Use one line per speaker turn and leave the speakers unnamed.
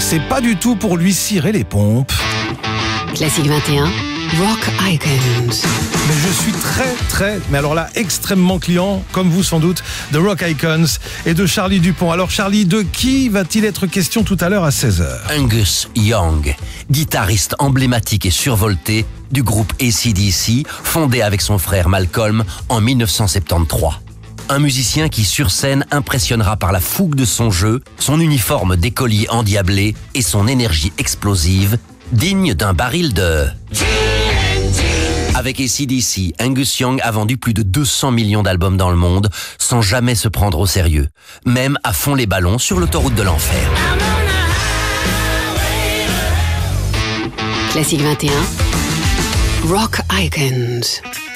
c'est pas du tout pour lui cirer les pompes.
Classique 21, Rock Icons.
Mais je suis mais alors là, extrêmement client, comme vous sans doute, de Rock Icons et de Charlie Dupont. Alors Charlie, de qui va-t-il être question tout à l'heure à 16h?
Angus Young, guitariste emblématique et survolté du groupe AC/DC, fondé avec son frère Malcolm en 1973. Un musicien qui sur scène impressionnera par la fougue de son jeu, son uniforme d'écolier endiablé et son énergie explosive, digne d'un baril de... Avec AC/DC, Angus Young a vendu plus de 200 millions d'albums dans le monde sans jamais se prendre au sérieux, même à fond les ballons sur l'autoroute de l'enfer.
Classique 21, Rock Icons.